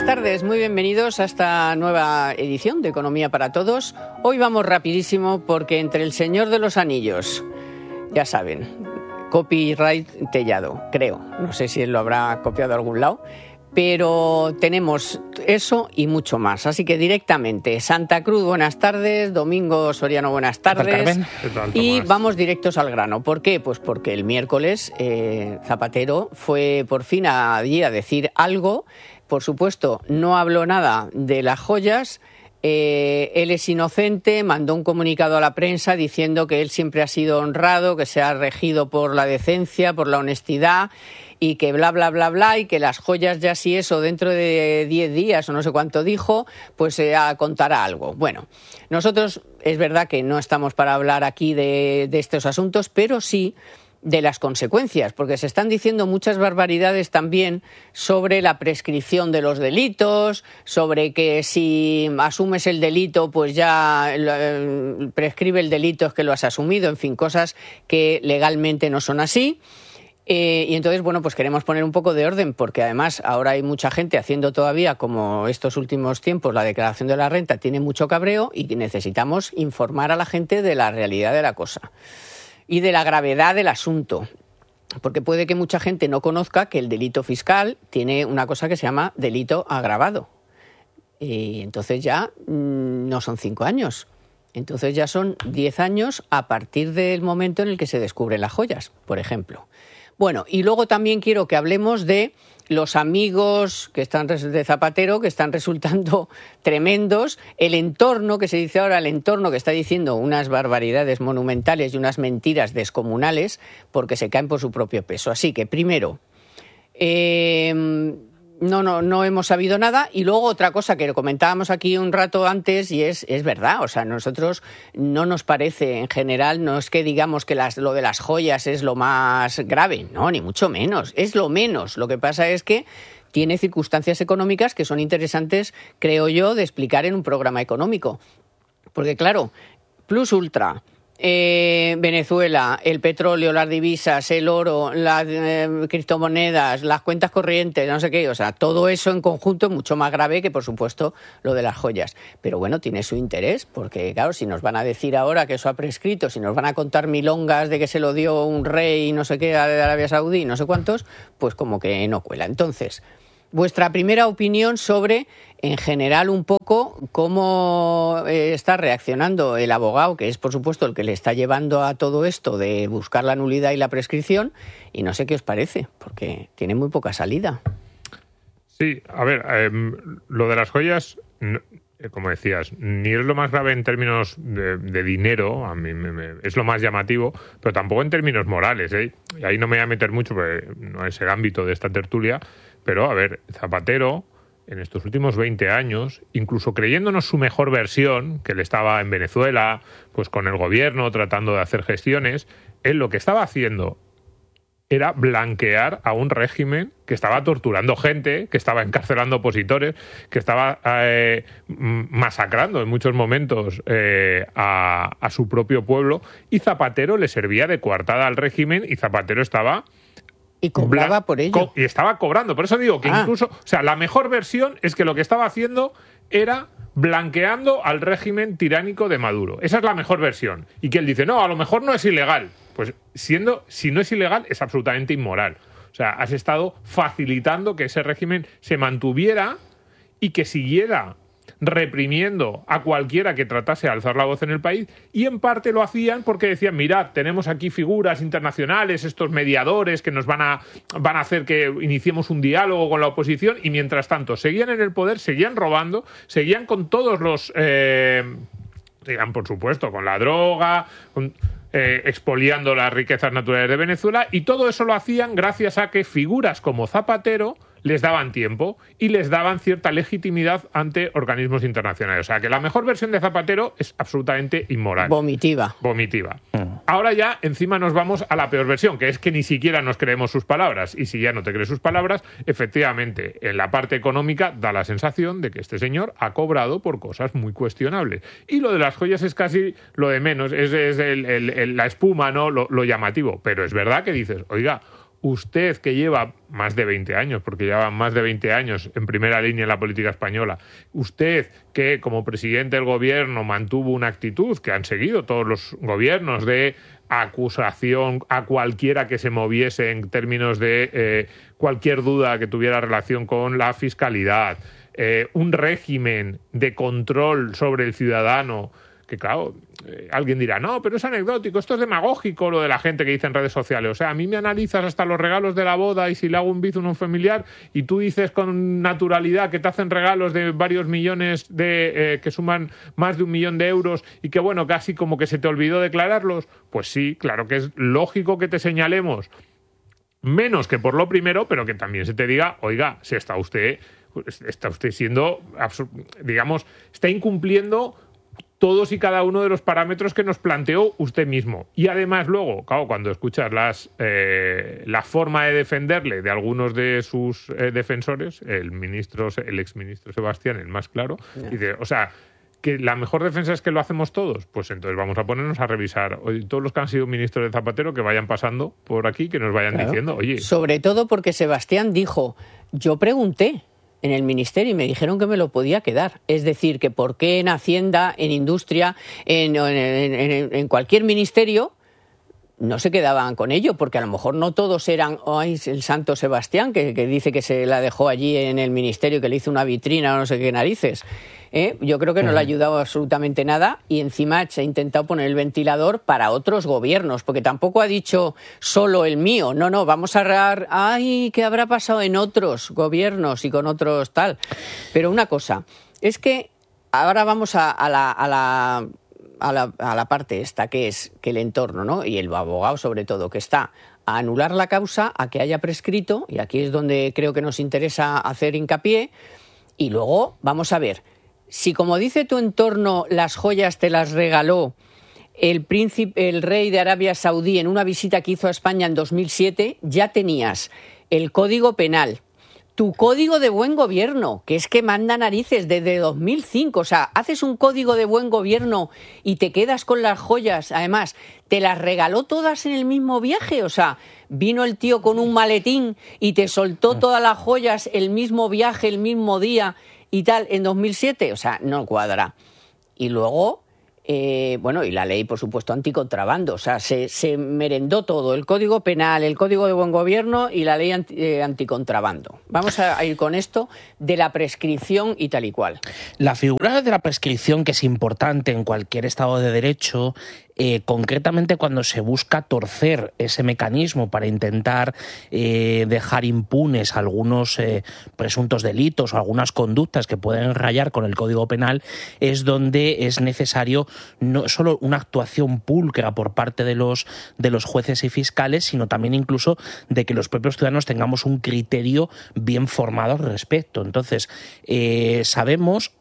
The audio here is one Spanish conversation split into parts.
Buenas tardes, muy bienvenidos a esta nueva edición de Economía para Todos. Hoy vamos rapidísimo porque entre El Señor de los Anillos, ya saben, copyright Tellado, creo, no sé si él lo habrá copiado de algún lado, pero tenemos eso y mucho más. Así que directamente, Santa Cruz, buenas tardes, Domingo Soriano, buenas tardes. Y vamos directos al grano. ¿Por qué? Pues porque el miércoles Zapatero fue por fin allí a decir algo. Por supuesto, no habló nada de las joyas. Él es inocente, mandó un comunicado a la prensa diciendo que él siempre ha sido honrado, que se ha regido por la decencia, por la honestidad y que bla, bla, bla, bla, y que las joyas ya si eso dentro de 10 días o no sé cuánto dijo, pues contará algo. Bueno, nosotros es verdad que no estamos para hablar aquí de estos asuntos, pero sí de las consecuencias, porque se están diciendo muchas barbaridades también sobre la prescripción de los delitos, sobre que si asumes el delito, pues ya prescribe el delito, es que lo has asumido, en fin, cosas que legalmente no son así. Y entonces, bueno, pues queremos poner un poco de orden, porque además ahora hay mucha gente haciendo todavía, como estos últimos tiempos, la declaración de la renta tiene mucho cabreo y necesitamos informar a la gente de la realidad de la cosa y de la gravedad del asunto, porque puede que mucha gente no conozca que el delito fiscal tiene una cosa que se llama delito agravado. Y entonces ya no son 5 años, entonces ya son 10 años a partir del momento en el que se descubren las joyas, por ejemplo. Bueno, y luego también quiero que hablemos de los amigos que están de Zapatero, que están resultando tremendos, el entorno, que se dice ahora, el entorno que está diciendo unas barbaridades monumentales y unas mentiras descomunales, porque se caen por su propio peso. Así que, primero, no hemos sabido nada. Y luego otra cosa que comentábamos aquí un rato antes, y es verdad, o sea, nosotros no nos parece en general, no es que digamos que lo de las joyas es lo más grave, no, ni mucho menos, es lo menos. Lo que pasa es que tiene circunstancias económicas que son interesantes, creo yo, de explicar en un programa económico. Porque claro, Plus Ultra, Venezuela, el petróleo, las divisas, el oro, las criptomonedas, las cuentas corrientes, no sé qué, o sea, todo eso en conjunto es mucho más grave que, por supuesto, lo de las joyas. Pero bueno, tiene su interés, porque claro, si nos van a decir ahora que eso ha prescrito, si nos van a contar milongas de que se lo dio un rey, no sé qué, de Arabia Saudí, no sé cuántos, pues como que no cuela. Entonces, vuestra primera opinión sobre, en general, un poco cómo está reaccionando el abogado, que es, por supuesto, el que le está llevando a todo esto de buscar la nulidad y la prescripción, y no sé qué os parece, porque tiene muy poca salida. Sí, a ver, lo de las joyas, como decías, ni es lo más grave en términos de dinero, a mí es lo más llamativo, pero tampoco en términos morales, ¿eh? Y ahí no me voy a meter mucho, porque no es el ámbito de esta tertulia. Pero, a ver, Zapatero, en estos últimos 20 años, incluso creyéndonos su mejor versión, que él estaba en Venezuela, pues con el gobierno, tratando de hacer gestiones, él lo que estaba haciendo era blanquear a un régimen que estaba torturando gente, que estaba encarcelando opositores, que estaba masacrando en muchos momentos a su propio pueblo, y Zapatero le servía de coartada al régimen, y Zapatero estaba... Y cobraba por ello. Y estaba cobrando. Por eso digo que incluso... O sea, la mejor versión es que lo que estaba haciendo era blanqueando al régimen tiránico de Maduro. Esa es la mejor versión. Y que él dice, no, a lo mejor no es ilegal. Pues si no es ilegal, es absolutamente inmoral. O sea, has estado facilitando que ese régimen se mantuviera y que siguiera reprimiendo a cualquiera que tratase de alzar la voz en el país, y en parte lo hacían porque decían, mirad, tenemos aquí figuras internacionales, estos mediadores que nos van a hacer que iniciemos un diálogo con la oposición, y mientras tanto seguían en el poder, seguían robando, seguían con todos los... seguían, por supuesto, con la droga, expoliando las riquezas naturales de Venezuela, y todo eso lo hacían gracias a que figuras como Zapatero les daban tiempo y les daban cierta legitimidad ante organismos internacionales. O sea, que la mejor versión de Zapatero es absolutamente inmoral. Vomitiva. Ahora ya encima nos vamos a la peor versión, que es que ni siquiera nos creemos sus palabras. Y si ya no te crees sus palabras, efectivamente, en la parte económica da la sensación de que este señor ha cobrado por cosas muy cuestionables. Y lo de las joyas es casi lo de menos, es la espuma, ¿no? Lo llamativo. Pero es verdad que dices, oiga, usted que lleva más de 20 años, porque lleva más de 20 años en primera línea en la política española, usted que como presidente del gobierno mantuvo una actitud que han seguido todos los gobiernos de acusación a cualquiera que se moviese en términos de cualquier duda que tuviera relación con la fiscalidad, un régimen de control sobre el ciudadano, que claro, alguien dirá, no, pero es anecdótico, esto es demagógico lo de la gente que dice en redes sociales. O sea, a mí me analizas hasta los regalos de la boda y si le hago un bizum a un familiar y tú dices con naturalidad que te hacen regalos de varios millones que suman más de 1 millón de euros y que bueno, casi como que se te olvidó declararlos. Pues sí, claro que es lógico que te señalemos, menos que por lo primero, pero que también se te diga, oiga, si está usted siendo, digamos, está incumpliendo todos y cada uno de los parámetros que nos planteó usted mismo. Y además luego, claro, cuando escuchas la forma de defenderle de algunos de sus defensores, el exministro Sebastián, el más claro, dice, o sea, que la mejor defensa es que lo hacemos todos. Pues entonces vamos a ponernos a revisar. Oye, todos los que han sido ministros de Zapatero que vayan pasando por aquí, que nos vayan diciendo, oye. Sobre todo porque Sebastián dijo, yo pregunté en el ministerio y me dijeron que me lo podía quedar. Es decir, que por qué en Hacienda, en Industria, en cualquier ministerio no se quedaban con ello, porque a lo mejor no todos eran el santo Sebastián, que dice que se la dejó allí en el ministerio, que le hizo una vitrina o no sé qué narices. Yo creo que no le ha ayudado absolutamente nada y encima se ha intentado poner el ventilador para otros gobiernos, porque tampoco ha dicho solo el mío. No, vamos a hablar, ¿qué habrá pasado en otros gobiernos y con otros tal? Pero una cosa, es que ahora vamos a la parte esta, que es que el entorno, ¿no? Y el abogado sobre todo, que está a anular la causa, a que haya prescrito, y aquí es donde creo que nos interesa hacer hincapié, y luego vamos a ver, si como dice tu entorno las joyas te las regaló el rey de Arabia Saudí en una visita que hizo a España en 2007, ya tenías el Código Penal, tu Código de Buen Gobierno, que es que manda narices desde 2005. O sea, haces un Código de Buen Gobierno y te quedas con las joyas. Además, te las regaló todas en el mismo viaje. O sea, vino el tío con un maletín y te soltó todas las joyas el mismo viaje, el mismo día y tal, en 2007. O sea, no cuadra. Y luego, y la ley, por supuesto, anticontrabando. O sea, se merendó todo, el Código Penal, el Código de Buen Gobierno y la ley anticontrabando. Vamos a ir con esto de la prescripción y tal y cual. La figura de la prescripción, que es importante en cualquier Estado de Derecho, concretamente cuando se busca torcer ese mecanismo para intentar dejar impunes algunos presuntos delitos o algunas conductas que pueden rayar con el Código Penal, es donde es necesario no solo una actuación pulcra por parte de los jueces y fiscales, sino también incluso de que los propios ciudadanos tengamos un criterio bien formado al respecto. Entonces, sabemos,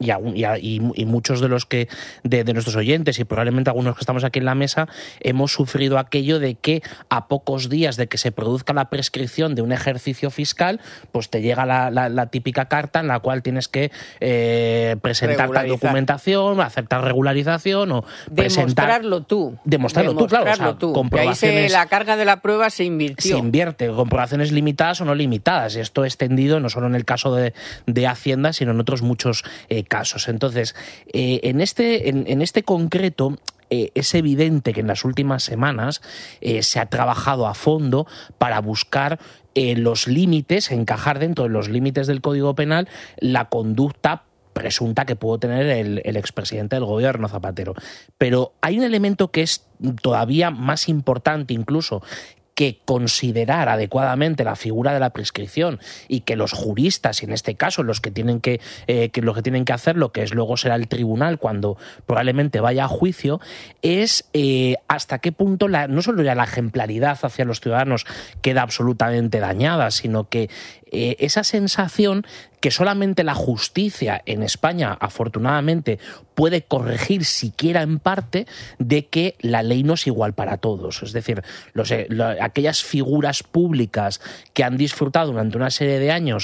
y muchos de los que de nuestros oyentes y probablemente algunos que estamos aquí en la mesa, hemos sufrido aquello de que a pocos días de que se produzca la prescripción de un ejercicio fiscal, pues te llega la típica carta en la cual tienes que presentar tal documentación, hacer tal regularización o demostrarlo tú. Demostrarlo tú, claro. O sea, comprobaciones, ahí la carga de la prueba se invirtió. Se invierte, comprobaciones limitadas o no limitadas. Y esto extendido no solo en el caso de Hacienda, sino en otros muchos casos. Entonces, en este concreto, es evidente que en las últimas semanas se ha trabajado a fondo para buscar los límites, encajar dentro de los límites del Código Penal la conducta presunta que pudo tener el expresidente del gobierno, Zapatero. Pero hay un elemento que es todavía más importante incluso que considerar adecuadamente la figura de la prescripción y que los juristas, y en este caso los que tienen que hacer, lo que es luego será el tribunal cuando probablemente vaya a juicio, es hasta qué punto no solo ya la ejemplaridad hacia los ciudadanos queda absolutamente dañada, sino que esa sensación que solamente la justicia en España, afortunadamente, puede corregir siquiera en parte, de que la ley no es igual para todos. Es decir, aquellas figuras públicas que han disfrutado durante una serie de años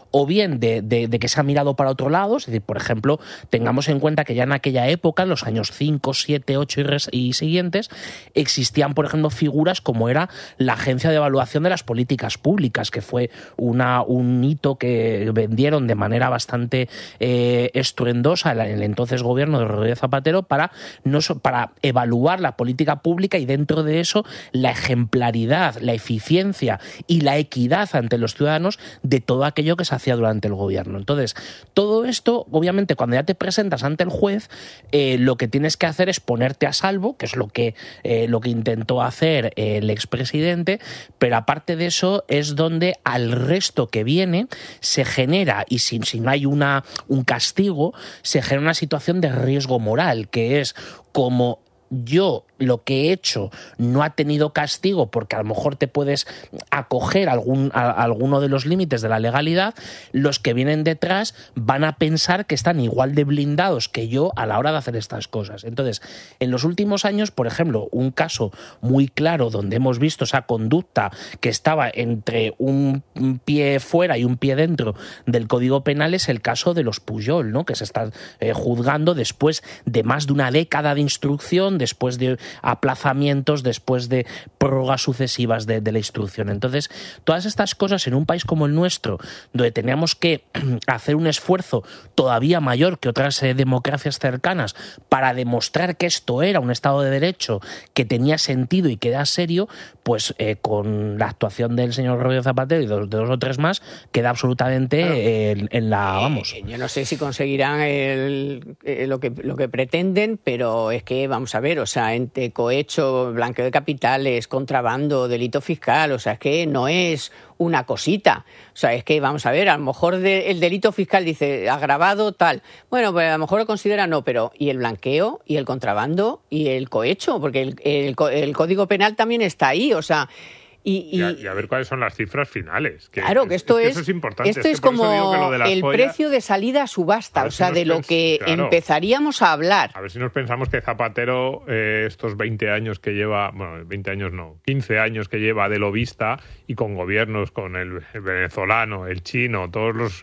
o bien de que se ha mirado para otro lado. Es decir, por ejemplo, tengamos en cuenta que ya en aquella época, en los años 5, 7, 8 y siguientes, existían, por ejemplo, figuras como era la Agencia de Evaluación de las Políticas Públicas, que fue un hito que vendieron de manera bastante estruendosa en el entonces gobierno de Rodríguez Zapatero para evaluar la política pública y dentro de eso la ejemplaridad, la eficiencia y la equidad ante los ciudadanos de todo aquello que se hacía durante el gobierno. Entonces, todo esto, obviamente, cuando ya te presentas ante el juez, lo que tienes que hacer es ponerte a salvo, que es lo que intentó hacer el expresidente, pero aparte de eso es donde al resto que viene se genera, y si no hay un castigo, se genera una situación de riesgo moral, que es como yo lo que he hecho no ha tenido castigo porque a lo mejor te puedes acoger a alguno de los límites de la legalidad, los que vienen detrás van a pensar que están igual de blindados que yo a la hora de hacer estas cosas. Entonces, en los últimos años, por ejemplo, un caso muy claro donde hemos visto esa conducta que estaba entre un pie fuera y un pie dentro del Código Penal es el caso de los Pujol, ¿no? Que se están juzgando después de más de una década de instrucción, después de aplazamientos, después de prórrogas sucesivas de la instrucción. Entonces, todas estas cosas en un país como el nuestro, donde teníamos que hacer un esfuerzo todavía mayor que otras democracias cercanas para demostrar que esto era un Estado de Derecho, que tenía sentido y que era serio, pues con la actuación del señor Rodríguez Zapatero y de dos o tres más, queda absolutamente en la... Vamos. Yo no sé si conseguirán lo que pretenden, pero es que, vamos a ver, o sea, entre cohecho, blanqueo de capitales, contrabando, delito fiscal, o sea, es que no es una cosita. O sea, es que, vamos a ver, a lo mejor el delito fiscal dice agravado, tal. Bueno, pues a lo mejor lo considera no, pero ¿y el blanqueo? ¿Y el contrabando? ¿Y el cohecho? Porque el Código Penal también está ahí, o sea... Y a ver cuáles son las cifras finales. Claro, que eso es importante. Esto es como el joyas, precio de salida a subasta, o sea, de lo que empezaríamos a hablar. A ver si nos pensamos que Zapatero, estos 20 años que lleva, bueno, 20 años no, 15 años que lleva de lobista y con gobiernos, con el venezolano, el chino, todos los...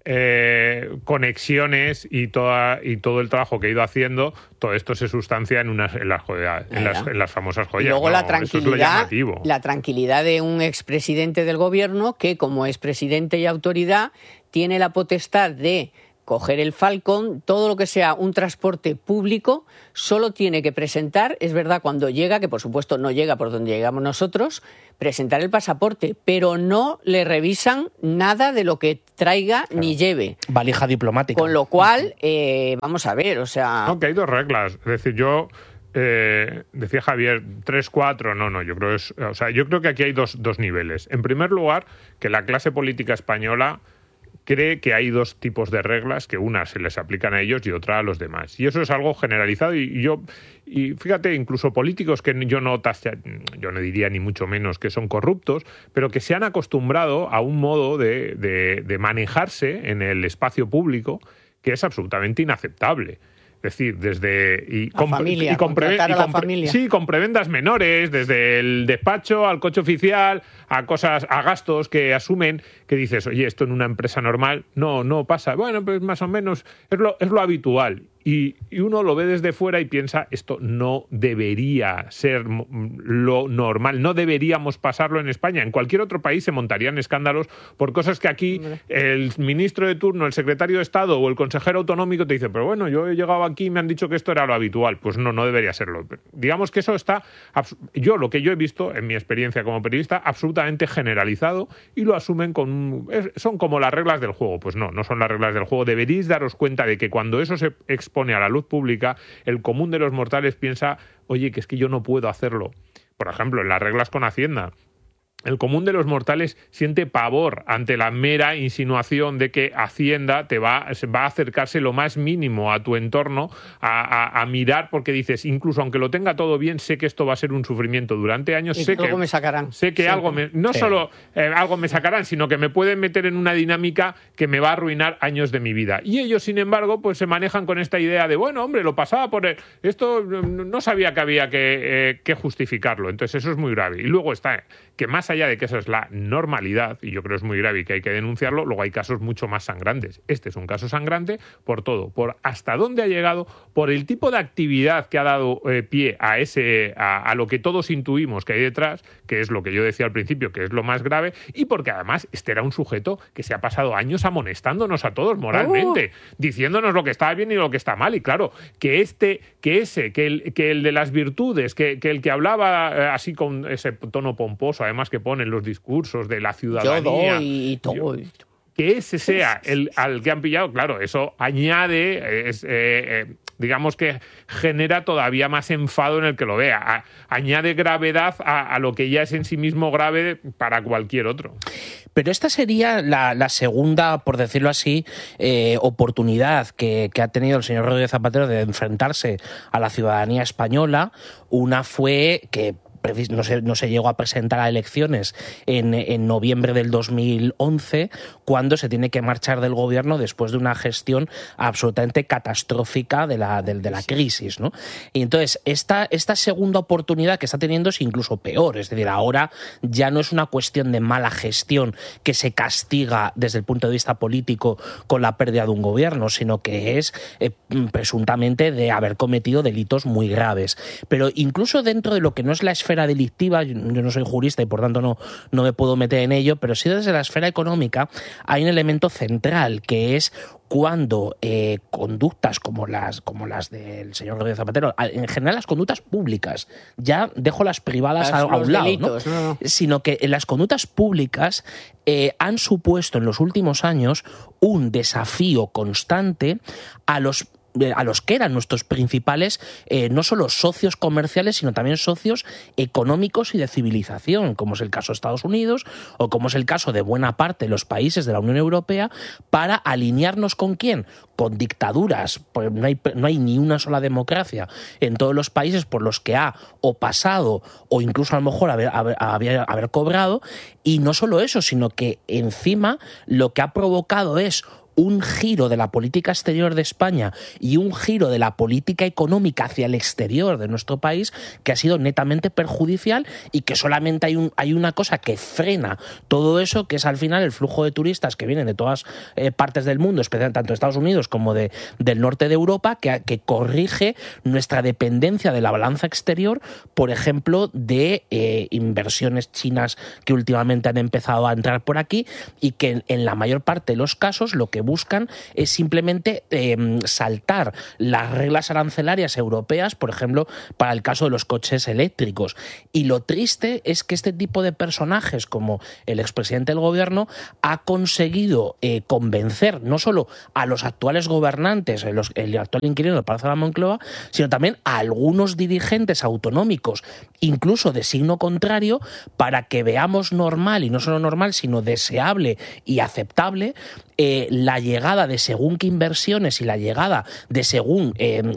conexiones y todo el trabajo que ha ido haciendo, todo esto se sustancia en las famosas joyas. Y luego la tranquilidad de un expresidente del gobierno que, como expresidente y autoridad, tiene la potestad de coger el Falcon, todo lo que sea un transporte público, solo tiene que presentar, es verdad, cuando llega, que por supuesto no llega por donde llegamos nosotros, presentar el pasaporte, pero no le revisan nada de lo que traiga ni lleve. Valija diplomática. Con lo cual, vamos a ver, o sea... No, que hay dos reglas. Es decir, yo... decía Javier, 3, 4, no, yo creo que aquí hay dos niveles. En primer lugar, que la clase política española cree que hay dos tipos de reglas, que una se les aplican a ellos y otra a los demás. Y eso es algo generalizado y fíjate, incluso políticos que yo no diría ni mucho menos que son corruptos, pero que se han acostumbrado a un modo de manejarse en el espacio público que es absolutamente inaceptable. Es decir, con prebendas menores, desde el despacho al coche oficial, a gastos que asumen, que dices, oye, esto en una empresa normal no pasa. Bueno, pues más o menos es lo habitual. Y uno lo ve desde fuera y piensa, esto no debería ser lo normal, no deberíamos pasarlo en España. En cualquier otro país se montarían escándalos por cosas que aquí el ministro de turno, el secretario de Estado o el consejero autonómico te dice, pero bueno, yo he llegado aquí y me han dicho que esto era lo habitual. Pues no debería serlo. Digamos que eso está, lo que yo he visto en mi experiencia como periodista, absolutamente generalizado y lo asumen son como las reglas del juego. Pues no son las reglas del juego. Deberíais daros cuenta de que cuando eso se expone a la luz pública, el común de los mortales piensa, oye, que es que yo no puedo hacerlo. Por ejemplo, en las reglas con Hacienda, el común de los mortales siente pavor ante la mera insinuación de que Hacienda va a acercarse lo más mínimo a tu entorno, a mirar, porque dices, incluso aunque lo tenga todo bien, sé que esto va a ser un sufrimiento durante años. Y luego me sacarán. Sé que algo solo algo me sacarán, sino que me pueden meter en una dinámica que me va a arruinar años de mi vida. Y ellos, sin embargo, pues se manejan con esta idea de, bueno, hombre, lo pasaba por esto, no sabía que había que justificarlo. Entonces eso es muy grave. Y luego está que más allá allá de que esa es la normalidad, y yo creo que es muy grave y que hay que denunciarlo, luego hay casos mucho más sangrantes. Este es un caso sangrante por todo, por hasta dónde ha llegado, por el tipo de actividad que ha dado pie a lo que todos intuimos que hay detrás, que es lo que yo decía al principio, que es lo más grave, y porque además este era un sujeto que se ha pasado años amonestándonos a todos moralmente, diciéndonos lo que está bien y lo que está mal. Y claro, que el de las virtudes, que el que hablaba así con ese tono pomposo, además que pone en los discursos de la ciudadanía, yo doy y todo. Que ese sea el al que han pillado, claro, eso añade, digamos que genera todavía más enfado en el que lo vea, añade gravedad a lo que ya es en sí mismo grave para cualquier otro. Pero esta sería la segunda, por decirlo así, oportunidad que ha tenido el señor Rodríguez Zapatero de enfrentarse a la ciudadanía española. Una fue que no se llegó a presentar a elecciones en noviembre del 2011, cuando se tiene que marchar del gobierno después de una gestión absolutamente catastrófica de la crisis, ¿no? Y entonces, esta segunda oportunidad que está teniendo es incluso peor. Es decir, ahora ya no es una cuestión de mala gestión que se castiga desde el punto de vista político con la pérdida de un gobierno, sino que es presuntamente de haber cometido delitos muy graves. Pero incluso dentro de lo que no es la esfera delictiva, yo no soy jurista y por tanto no me puedo meter en ello, pero sí desde la esfera económica hay un elemento central, que es cuando conductas como las del señor Rodríguez Zapatero, en general las conductas públicas, ya dejo las privadas a un lado, delitos, ¿no? Sino que en las conductas públicas han supuesto en los últimos años un desafío constante a los que eran nuestros principales, no solo socios comerciales, sino también socios económicos y de civilización, como es el caso de Estados Unidos o como es el caso de buena parte de los países de la Unión Europea, para alinearnos ¿con quién? Con dictaduras. Pues no hay ni una sola democracia en todos los países por los que ha o pasado o incluso a lo mejor haber cobrado. Y no solo eso, sino que encima lo que ha provocado es un giro de la política exterior de España y un giro de la política económica hacia el exterior de nuestro país que ha sido netamente perjudicial, y que solamente hay una cosa que frena todo eso, que es al final el flujo de turistas que vienen de todas partes del mundo, especialmente tanto de Estados Unidos como del norte de Europa, que corrige nuestra dependencia de la balanza exterior, por ejemplo, de inversiones chinas que últimamente han empezado a entrar por aquí, y que en la mayor parte de los casos lo que buscan es simplemente saltar las reglas arancelarias europeas, por ejemplo, para el caso de los coches eléctricos. Y lo triste es que este tipo de personajes, como el expresidente del gobierno, ha conseguido convencer no solo a los actuales gobernantes, el actual inquilino del Palacio de la Moncloa, sino también a algunos dirigentes autonómicos, incluso de signo contrario, para que veamos normal, y no solo normal, sino deseable y aceptable, la llegada de según qué inversiones y la llegada de según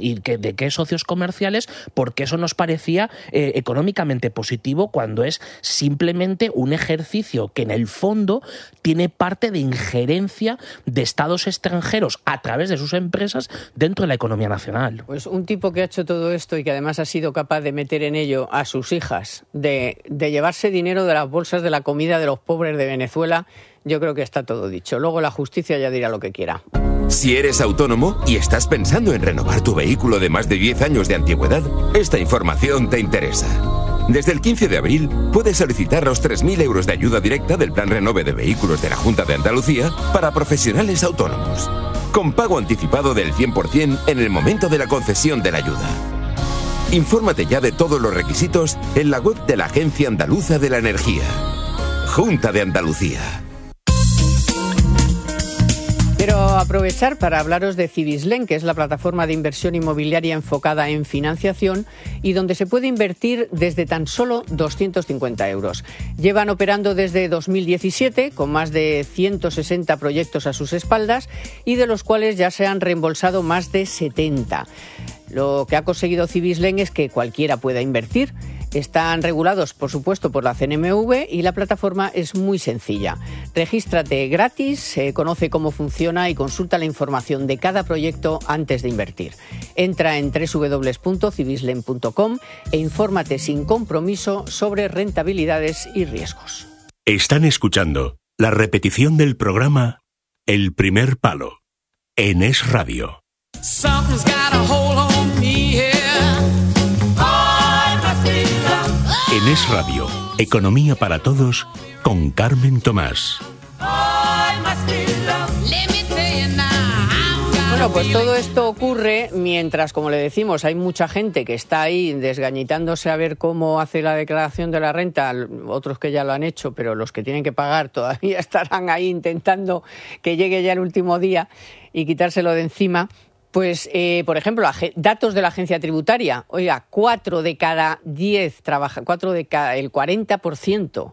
de qué socios comerciales, porque eso nos parecía económicamente positivo, cuando es simplemente un ejercicio que en el fondo tiene parte de injerencia de estados extranjeros a través de sus empresas dentro de la economía nacional. Pues un tipo que ha hecho todo esto y que además ha sido capaz de meter en ello a sus hijas, de llevarse dinero de las bolsas de la comida de los pobres de Venezuela, yo creo que está todo dicho. Luego la justicia ya dirá lo que quiera. Si eres autónomo y estás pensando en renovar tu vehículo de más de 10 años de antigüedad, esta información te interesa. Desde el 15 de abril puedes solicitar los 3.000 euros de ayuda directa del Plan Renove de Vehículos de la Junta de Andalucía para profesionales autónomos, con pago anticipado del 100% en el momento de la concesión de la ayuda. Infórmate ya de todos los requisitos en la web de la Agencia Andaluza de la Energía. Junta de Andalucía. Quiero aprovechar para hablaros de Cibislen, que es la plataforma de inversión inmobiliaria enfocada en financiación y donde se puede invertir desde tan solo 250 euros. Llevan operando desde 2017 con más de 160 proyectos a sus espaldas y de los cuales ya se han reembolsado más de 70. Lo que ha conseguido Cibislen es que cualquiera pueda invertir. Están regulados, por supuesto, por la CNMV y la plataforma es muy sencilla. Regístrate gratis, conoce cómo funciona y consulta la información de cada proyecto antes de invertir. Entra en www.cibislen.com e infórmate sin compromiso sobre rentabilidades y riesgos. Están escuchando la repetición del programa El Primer Palo en Es Radio. En Es Radio, Economía para Todos con Carmen Tomás. Bueno, pues todo esto ocurre mientras, como le decimos, hay mucha gente que está ahí desgañitándose a ver cómo hace la declaración de la renta, otros que ya lo han hecho, pero los que tienen que pagar todavía estarán ahí intentando que llegue ya el último día y quitárselo de encima. Pues, por ejemplo, datos de la agencia tributaria. Oiga, 4 de cada 10 el 40%.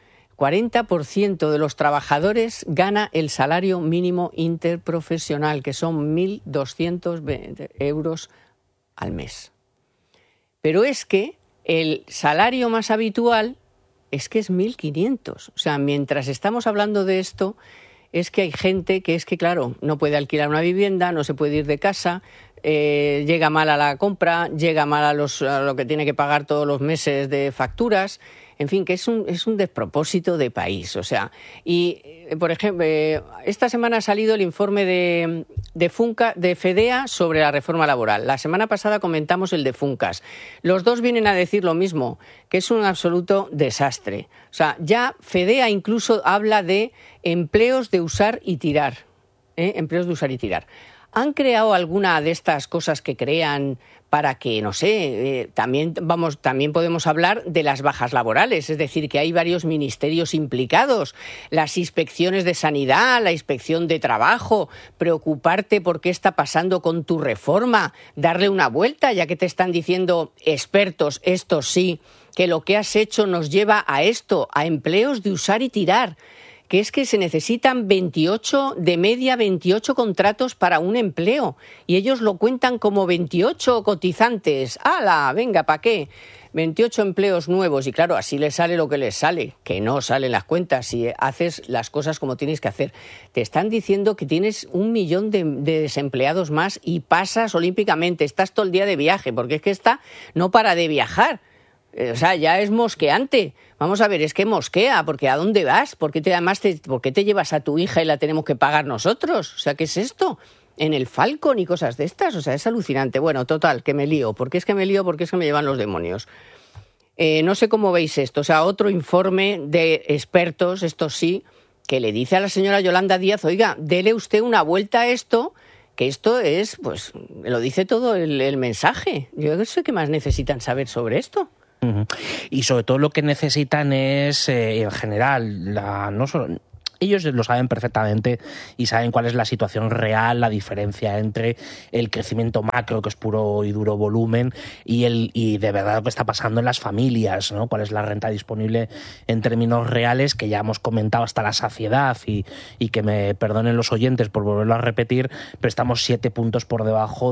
40% de los trabajadores gana el salario mínimo interprofesional, que son 1.220 euros al mes. Pero es que el salario más habitual es 1.500. O sea, mientras estamos hablando de esto, es que hay gente que claro, no puede alquilar una vivienda, no se puede ir de casa, llega mal a la compra, llega mal a lo que tiene que pagar todos los meses de facturas. En fin, que es un despropósito de país. O sea, y por ejemplo, esta semana ha salido el informe de FEDEA sobre la reforma laboral. La semana pasada comentamos el de Funcas. Los dos vienen a decir lo mismo, que es un absoluto desastre. O sea, ya FEDEA incluso habla de empleos de usar y tirar. Empleos de usar y tirar. ¿Han creado alguna de estas cosas que crean para que, no sé, también podemos hablar de las bajas laborales? Es decir, que hay varios ministerios implicados, las inspecciones de sanidad, la inspección de trabajo, preocuparte por qué está pasando con tu reforma, darle una vuelta, ya que te están diciendo expertos, estos sí, que lo que has hecho nos lleva a esto, a empleos de usar y tirar. Que es que se necesitan 28 contratos para un empleo y ellos lo cuentan como 28 cotizantes. ¡Hala! Venga, ¿para qué? 28 empleos nuevos y claro, así les sale lo que les sale, que no salen las cuentas si haces las cosas como tienes que hacer. Te están diciendo que tienes 1 millón de desempleados más y pasas olímpicamente, estás todo el día de viaje, porque es que esta no para de viajar. O sea, ya es mosqueante. Vamos a ver, es que mosquea, porque ¿a dónde vas? ¿Por qué te llevas a tu hija y la tenemos que pagar nosotros? O sea, ¿qué es esto? En el Falcon y cosas de estas. O sea, es alucinante. Bueno, total, que me lío. ¿Por qué es que me lío? Porque es que me llevan los demonios. No sé cómo veis esto. O sea, otro informe de expertos, esto sí, que le dice a la señora Yolanda Díaz, oiga, dele usted una vuelta a esto, que esto es, pues, lo dice todo el mensaje. Yo no sé qué más necesitan saber sobre esto. Y sobre todo lo que necesitan es, en general, no solo... Ellos lo saben perfectamente y saben cuál es la situación real, la diferencia entre el crecimiento macro, que es puro y duro volumen, y de verdad lo que está pasando en las familias, ¿no? Cuál es la renta disponible en términos reales, que ya hemos comentado hasta la saciedad, y que me perdonen los oyentes por volverlo a repetir, pero estamos 7 puntos por debajo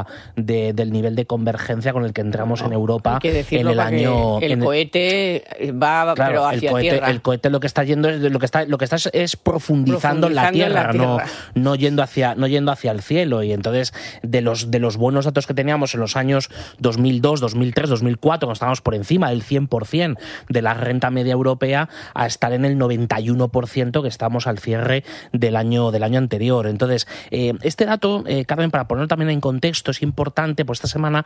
del nivel de convergencia con el que entramos en Europa en el año... El cohete va, claro, pero hacia tierra. El cohete lo que está yendo es lo que está es profundizando en la tierra, no yendo hacia el cielo. Y entonces, de los buenos datos que teníamos en los años 2002, 2003, 2004, cuando estábamos por encima del 100% de la renta media europea, a estar en el 91% que estamos al cierre del año anterior. Entonces, este dato, Carmen, para ponerlo también en contexto, es importante, pues esta semana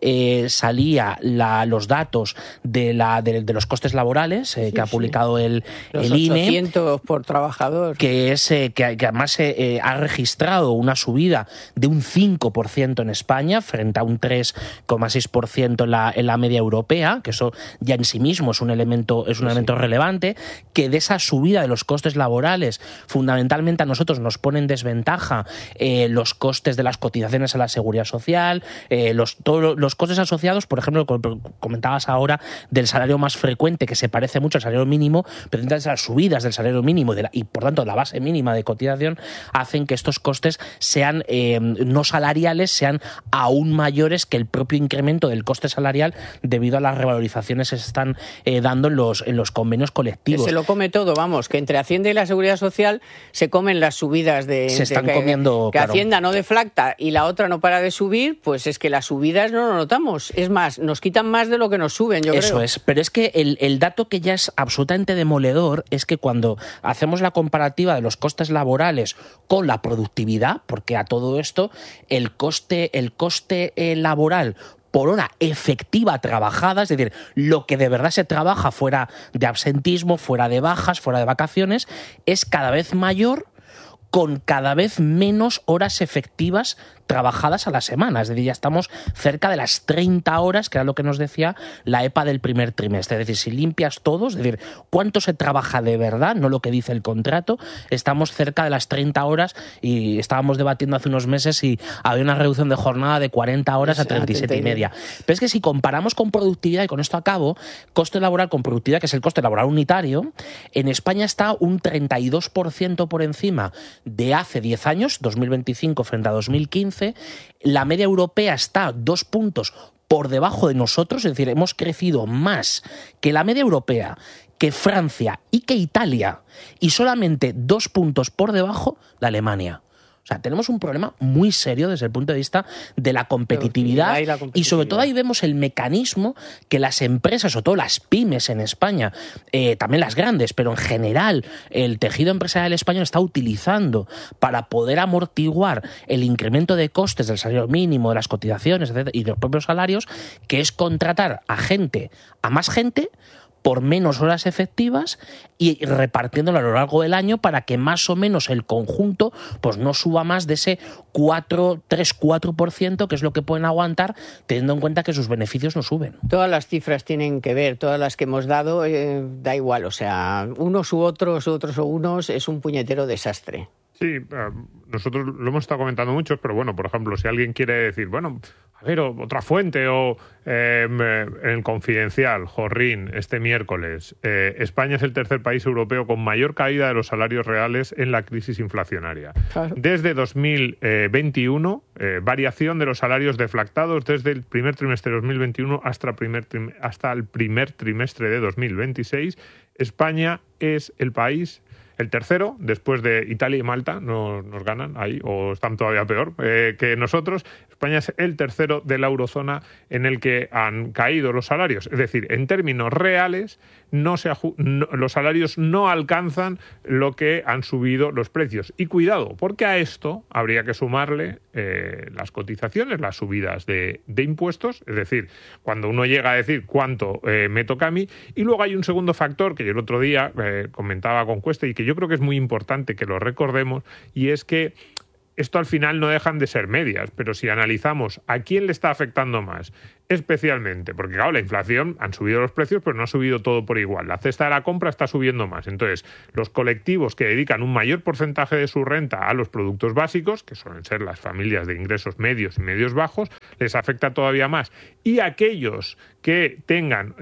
salía los datos de los costes laborales que ha publicado el INE. 800 por trabajador. Que además ha registrado una subida de un 5% en España frente a un 3,6% en la media europea, que eso ya en sí mismo es un elemento relevante, que de esa subida de los costes laborales fundamentalmente a nosotros nos pone en desventaja los costes de las cotizaciones a la seguridad social, todos los costes asociados, por ejemplo, comentabas ahora del salario más frecuente, que se parece mucho al salario mínimo, pero entonces las subidas del salario mínimo y por tanto la base mínima de cotización hacen que estos costes sean no salariales, sean aún mayores que el propio incremento del coste salarial debido a las revalorizaciones que se están dando en los convenios colectivos. Que se lo come todo, vamos, que entre Hacienda y la Seguridad Social se comen las subidas se están comiendo, que claro. Hacienda no deflacta y la otra no para de subir, pues es que las subidas no lo notamos. Es más, nos quitan más de lo que nos suben, yo creo. Eso es, pero es que el dato que ya es absolutamente demoledor es que cuando hacemos la comparativa de los costes laborales con la productividad, porque a todo esto el coste laboral por hora efectiva trabajada, es decir, lo que de verdad se trabaja fuera de absentismo, fuera de bajas, fuera de vacaciones, es cada vez mayor con cada vez menos horas efectivas trabajadas a la semana. Es decir, ya estamos cerca de las 30 horas, que era lo que nos decía la EPA del primer trimestre. Es decir, si limpias todo, es decir, cuánto se trabaja de verdad, no lo que dice el contrato, estamos cerca de las 30 horas y estábamos debatiendo hace unos meses si había una reducción de jornada de 40 horas a 37 y media. Pero es que si comparamos con productividad, y con esto acabo, coste laboral con productividad, que es el coste laboral unitario, en España está un 32% por encima de hace 10 años, 2025 frente a 2015. La media europea está 2 puntos por debajo de nosotros, es decir, hemos crecido más que la media europea, que Francia y que Italia, y solamente 2 puntos por debajo de Alemania. O sea, tenemos un problema muy serio desde el punto de vista de la competitividad y sobre todo ahí vemos el mecanismo que las empresas, sobre todo las pymes en España, también las grandes, pero en general el tejido empresarial español está utilizando para poder amortiguar el incremento de costes del salario mínimo, de las cotizaciones, etcétera, y de los propios salarios, que es contratar a más gente, por menos horas efectivas y repartiéndolo a lo largo del año para que más o menos el conjunto pues no suba más de ese 3-4%, que es lo que pueden aguantar, teniendo en cuenta que sus beneficios no suben. Todas las cifras tienen que ver, todas las que hemos dado, da igual, o sea, unos u otros u unos, es un puñetero desastre. Sí, nosotros lo hemos estado comentando muchos, pero bueno, por ejemplo, si alguien quiere decir, bueno, a ver, otra fuente o en el Confidencial, Jorrín, este miércoles, España es el tercer país europeo con mayor caída de los salarios reales en la crisis inflacionaria. Claro. Desde 2021, variación de los salarios deflactados desde el primer trimestre de 2021 hasta el primer trimestre de 2026. España es el país... El tercero, después de Italia y Malta, nos ganan ahí, o están todavía peor que nosotros. España es el tercero de la eurozona en el que han caído los salarios. Es decir, en términos reales, los salarios no alcanzan lo que han subido los precios. Y cuidado, porque a esto habría que sumarle las cotizaciones, las subidas de impuestos. Es decir, cuando uno llega a decir cuánto me toca a mí. Y luego hay un segundo factor que yo el otro día comentaba con Cuesta y que yo creo que es muy importante que lo recordemos, y es que esto al final no dejan de ser medias, pero si analizamos a quién le está afectando más, especialmente, porque claro, la inflación, han subido los precios, pero no ha subido todo por igual. La cesta de la compra está subiendo más. Entonces, los colectivos que dedican un mayor porcentaje de su renta a los productos básicos, que suelen ser las familias de ingresos medios y medios bajos, les afecta todavía más. Y aquellos que tengan,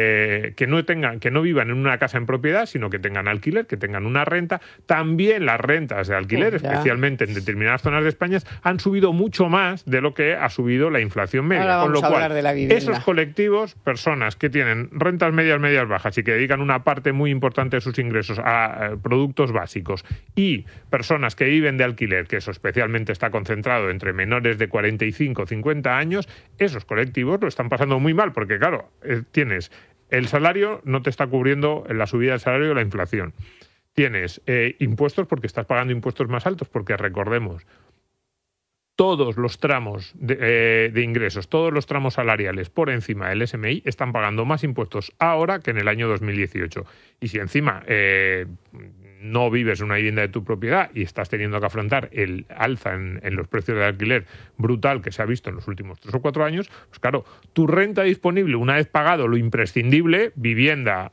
que no vivan en una casa en propiedad, sino que tengan alquiler, que tengan una renta, también las rentas de alquiler, especialmente en determinadas zonas de España, han subido mucho más de lo que ha subido la inflación media. Con lo cual, esos colectivos, personas que tienen rentas medias, medias bajas y que dedican una parte muy importante de sus ingresos a productos básicos, y personas que viven de alquiler, que eso especialmente está concentrado entre menores de 45 o 50 años, esos colectivos lo están pasando muy mal, porque claro, tienes el salario, no te está cubriendo la subida del salario de la inflación. Tienes impuestos porque estás pagando impuestos más altos, porque recordemos, todos los tramos de ingresos, todos los tramos salariales por encima del SMI están pagando más impuestos ahora que en el año 2018. Y si encima no vives en una vivienda de tu propiedad y estás teniendo que afrontar el alza en los precios de alquiler brutal que se ha visto en los últimos 3 o 4 años, pues claro, tu renta disponible, una vez pagado lo imprescindible, vivienda,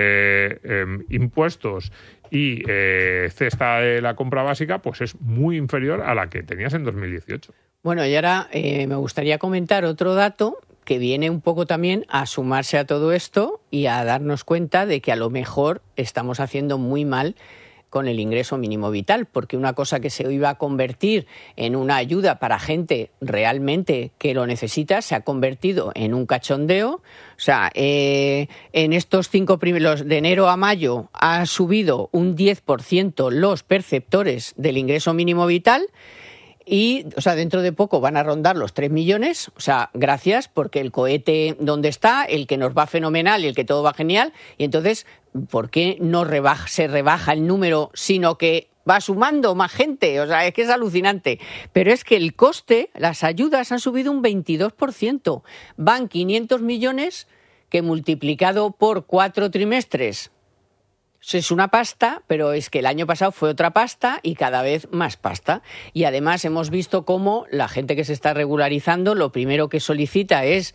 impuestos y cesta de la compra básica, pues es muy inferior a la que tenías en 2018. Bueno, y ahora me gustaría comentar otro dato que viene un poco también a sumarse a todo esto y a darnos cuenta de que a lo mejor estamos haciendo muy mal con el ingreso mínimo vital, porque una cosa que se iba a convertir en una ayuda para gente realmente que lo necesita se ha convertido en un cachondeo. O sea, en estos 5 primeros, de enero a mayo, ha subido un 10% los perceptores del ingreso mínimo vital. Y, o sea, dentro de poco van a rondar los 3 millones, o sea, gracias, porque el cohete donde está, el que nos va fenomenal y el que todo va genial, y entonces, ¿por qué no se rebaja el número, sino que va sumando más gente? O sea, es que es alucinante. Pero es que el coste, las ayudas han subido un 22%, van 500 millones que multiplicado por 4 trimestres, es una pasta, pero es que el año pasado fue otra pasta y cada vez más pasta. Y además hemos visto cómo la gente que se está regularizando, lo primero que solicita es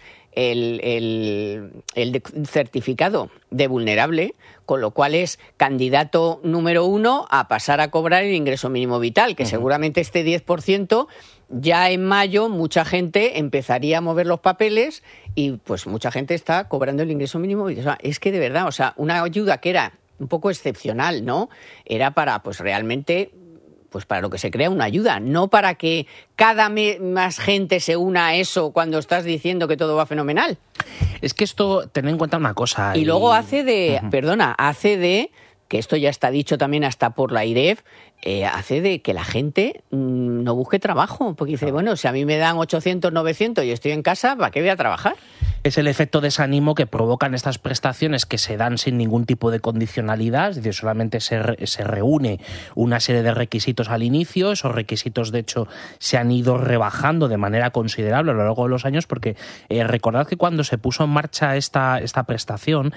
el certificado de vulnerable, con lo cual es candidato número 1 a pasar a cobrar el ingreso mínimo vital, que seguramente este 10%, ya en mayo mucha gente empezaría a mover los papeles y pues mucha gente está cobrando el ingreso mínimo vital. O sea, es que de verdad, o sea, una ayuda que era un poco excepcional, ¿no? Era para, pues realmente, pues para lo que se crea una ayuda, no para que cada más gente se una a eso cuando estás diciendo que todo va fenomenal. Es que esto, ten en cuenta una cosa. Y luego hace de, que esto ya está dicho también hasta por la IREF, hace de que la gente no busque trabajo, porque dice, bueno, si a mí me dan 800, 900 y estoy en casa, ¿para qué voy a trabajar? Es el efecto desánimo que provocan estas prestaciones que se dan sin ningún tipo de condicionalidad, es decir, solamente se reúne una serie de requisitos al inicio. Esos requisitos, de hecho, se han ido rebajando de manera considerable a lo largo de los años, porque recordad que cuando se puso en marcha esta prestación,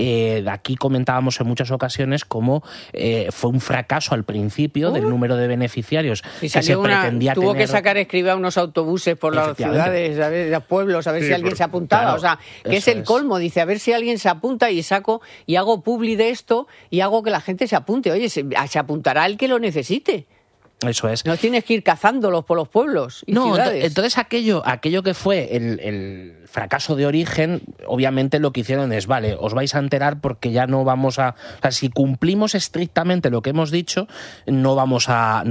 aquí comentábamos en muchas ocasiones cómo fue un fracaso al principio del número de beneficiarios y que se pretendía tuvo tener. Que sacar escribir unos autobuses por las ciudades, a ver, los pueblos, a ver si alguien se apuntaba. Claro, o sea, que es el colmo. Dice, a ver si alguien se apunta y saco y hago publi de esto y hago que la gente se apunte. Oye, se apuntará el que lo necesite. Eso es. No tienes que ir cazándolos por los pueblos y ciudades. Entonces aquello que fue el fracaso de origen, obviamente lo que hicieron es, vale, os vais a enterar porque ya no vamos a... O sea, si cumplimos estrictamente lo que hemos dicho, no vamos a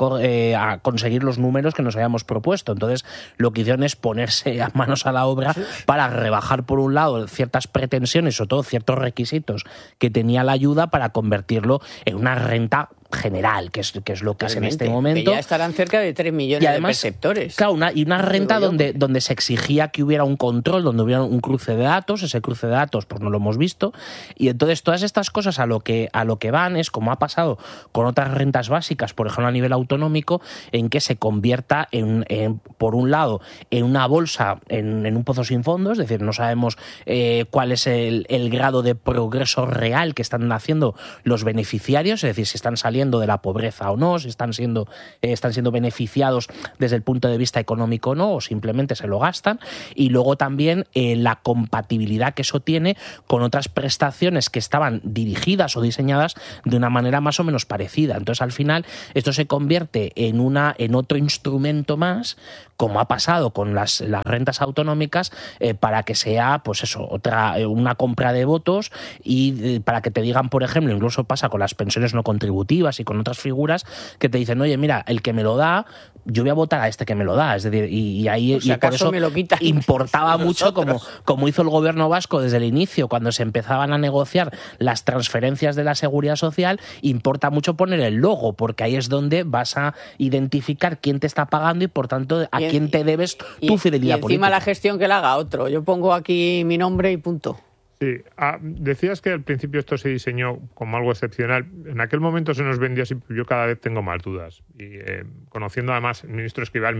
conseguir los números que nos habíamos propuesto. Entonces lo que hicieron es ponerse a manos a la obra para rebajar, por un lado, ciertas pretensiones, sobre todo ciertos requisitos que tenía la ayuda, para convertirlo en una renta general, que es lo que es en este momento. Que ya estarán cerca de 3 millones y además, de perceptores. Claro, una renta donde se exigía que hubiera un control, donde hubiera un cruce de datos. Ese cruce de datos pues no lo hemos visto. Y entonces todas estas cosas a lo que van es, como ha pasado con otras rentas básicas, por ejemplo a nivel autonómico, en que se convierta por un lado en una bolsa, en un pozo sin fondo. Es decir, no sabemos cuál es el grado de progreso real que están haciendo los beneficiarios, es decir, si están saliendo de la pobreza o no, si están siendo beneficiados desde el punto de vista económico o no, o simplemente se lo gastan. Y luego también la compatibilidad que eso tiene con otras prestaciones que estaban dirigidas o diseñadas de una manera más o menos parecida. Entonces, al final, esto se convierte en otro instrumento más, como ha pasado con las rentas autonómicas, para que sea, pues eso, una compra de votos, y para que te digan, por ejemplo, incluso pasa con las pensiones no contributivas y con otras figuras, que te dicen, oye, mira, el que me lo da, yo voy a votar a este que me lo da. Es decir, y ahí pues si y por eso me lo quitan, importaba mucho, como hizo el gobierno vasco desde el inicio, cuando se empezaban a negociar las transferencias de la seguridad social, importa mucho poner el logo, porque ahí es donde vas a identificar quién te está pagando y, por tanto, a quién te debes tu fidelidad política. Y encima la gestión que la haga otro. Yo pongo aquí mi nombre y punto. Sí, decías que al principio esto se diseñó como algo excepcional. En aquel momento se nos vendió así, yo cada vez tengo más dudas. Y conociendo además al ministro Escrivá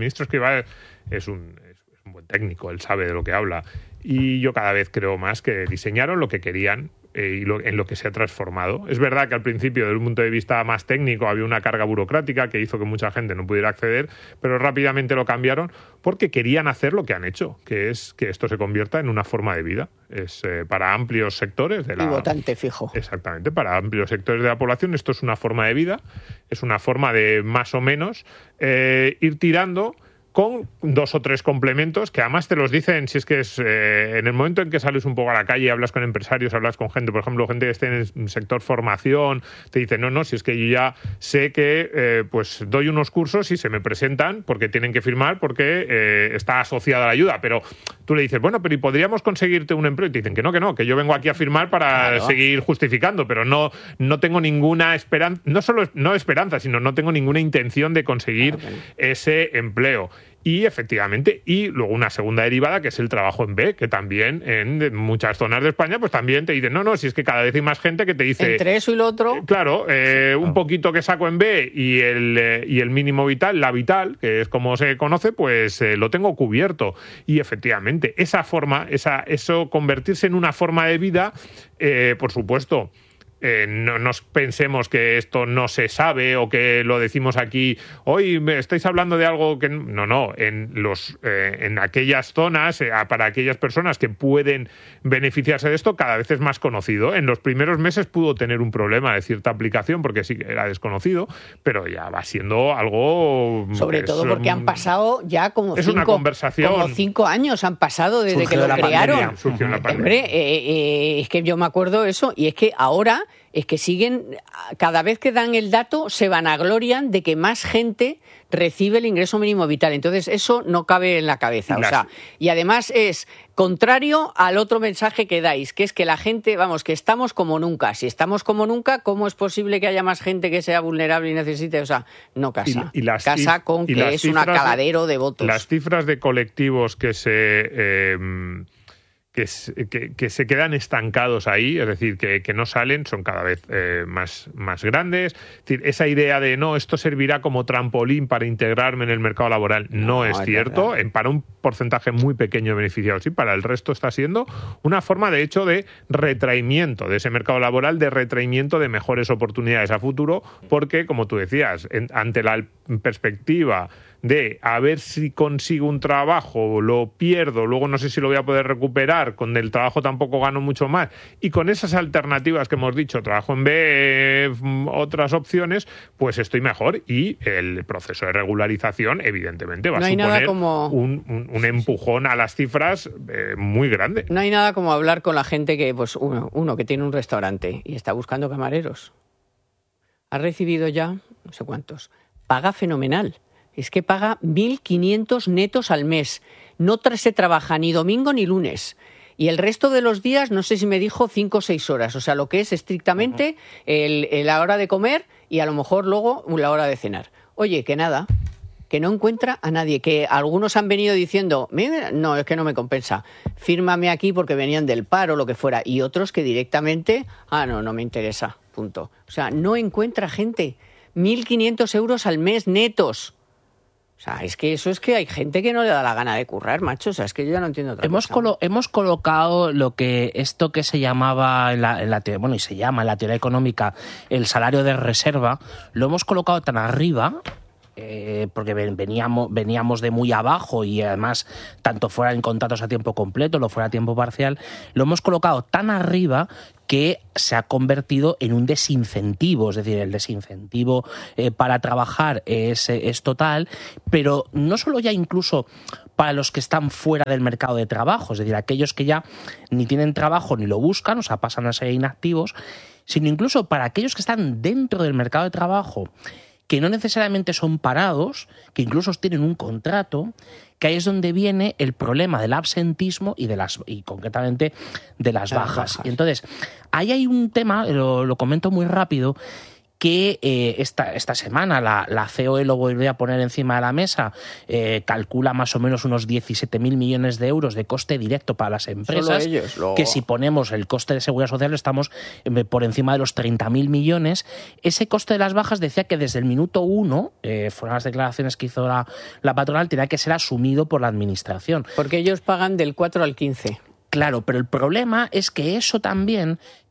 es un buen técnico, él sabe de lo que habla. Y yo cada vez creo más que diseñaron lo que querían y en lo que se ha transformado. Es verdad que al principio, desde un punto de vista más técnico, había una carga burocrática que hizo que mucha gente no pudiera acceder, pero rápidamente lo cambiaron porque querían hacer lo que han hecho, que es que esto se convierta en una forma de vida. Es para amplios sectores de la... Y votante fijo. Exactamente, para amplios sectores de la población esto es una forma de vida, es una forma de más o menos ir tirando con 2 o 3 complementos que además te los dicen, si es que es en el momento en que sales un poco a la calle y hablas con empresarios, hablas con gente, por ejemplo, gente que esté en el sector formación, te dicen, no, si es que yo ya sé que pues doy unos cursos y se me presentan porque tienen que firmar porque está asociada a la ayuda, pero tú le dices, bueno, pero ¿y podríamos conseguirte un empleo? Y te dicen que no, que yo vengo aquí a firmar para seguir justificando, pero no tengo ninguna esperanza, no solo no esperanza, sino no tengo ninguna intención de conseguir ese empleo. Y efectivamente, y luego una segunda derivada que es el trabajo en B, que también en muchas zonas de España pues también te dicen, no, si es que cada vez hay más gente que te dice... Entre eso y lo otro... Claro, un poquito que saco en B y el mínimo vital, la vital, que es como se conoce, pues lo tengo cubierto. Y efectivamente, esa forma, eso convertirse en una forma de vida, por supuesto... no nos pensemos que esto no se sabe o que lo decimos aquí, hoy me estáis hablando de algo que... No, en aquellas zonas, para aquellas personas que pueden beneficiarse de esto, cada vez es más conocido. En los primeros meses pudo tener un problema de cierta aplicación porque sí que era desconocido, pero ya va siendo algo... Sobre todo porque han pasado ya como es una conversación. Como 5 años han pasado desde que lo crearon. Surgió la pandemia. Hombre, es que yo me acuerdo eso, y es que ahora es que siguen, cada vez que dan el dato, se vanaglorian de que más gente recibe el ingreso mínimo vital. Entonces, eso no cabe en la cabeza. Y además es contrario al otro mensaje que dais, que es que la gente, que estamos como nunca. Si estamos como nunca, ¿cómo es posible que haya más gente que sea vulnerable y necesite? No casa. Casa con que es un acaladero de votos. Las cifras de colectivos que se quedan estancados ahí, es decir, que no salen, son cada vez más grandes. Es decir, esa idea de esto servirá como trampolín para integrarme en el mercado laboral no es cierto. Para un porcentaje muy pequeño de beneficiados, sí, para el resto está siendo una forma, de hecho, de retraimiento de ese mercado laboral, de retraimiento de mejores oportunidades a futuro, porque, como tú decías, ante la perspectiva de a ver si consigo un trabajo, lo pierdo, luego no sé si lo voy a poder recuperar, con el trabajo tampoco gano mucho más, y con esas alternativas que hemos dicho, trabajo en B, otras opciones, pues estoy mejor, y el proceso de regularización evidentemente va a suponer un empujón a las cifras muy grande. No hay nada como hablar con la gente que, pues uno que tiene un restaurante y está buscando camareros. Ha recibido ya, no sé cuántos, paga fenomenal. Es que paga 1.500 netos al mes. No se trabaja ni domingo ni lunes. Y el resto de los días, no sé si me dijo 5 o 6 horas. O sea, lo que es estrictamente la hora de comer y a lo mejor luego la hora de cenar. Oye, que nada, que no encuentra a nadie. Que algunos han venido diciendo, no, es que no me compensa. Fírmame aquí porque venían del paro o lo que fuera. Y otros que directamente, no me interesa, punto. O sea, no encuentra gente. 1.500 euros al mes netos. O sea, es que eso es que hay gente que no le da la gana de currar, macho. O sea, es que yo ya no entiendo otra cosa. Hemos colocado esto que se llamaba y se llama en la teoría económica el salario de reserva, lo hemos colocado tan arriba, porque veníamos de muy abajo y además tanto fuera en contratos a tiempo completo, lo fuera a tiempo parcial, lo hemos colocado tan arriba que se ha convertido en un desincentivo, es decir, el desincentivo para trabajar es total, pero no solo ya incluso para los que están fuera del mercado de trabajo, es decir, aquellos que ya ni tienen trabajo ni lo buscan, o sea, pasan a ser inactivos, sino incluso para aquellos que están dentro del mercado de trabajo, que no necesariamente son parados, que incluso tienen un contrato, que ahí es donde viene el problema del absentismo y concretamente de las bajas. Y entonces, ahí hay un tema, lo comento muy rápido, que esta semana la COE lo vuelve a poner encima de la mesa, calcula más o menos unos 17.000 millones de euros de coste directo para las empresas, que si ponemos el coste de seguridad social estamos por encima de los 30.000 millones. Ese coste de las bajas decía que desde el minuto 1, fueron las declaraciones que hizo la patronal, tenía que ser asumido por la administración. Porque ellos pagan del 4 al 15. Claro, pero el problema es que eso también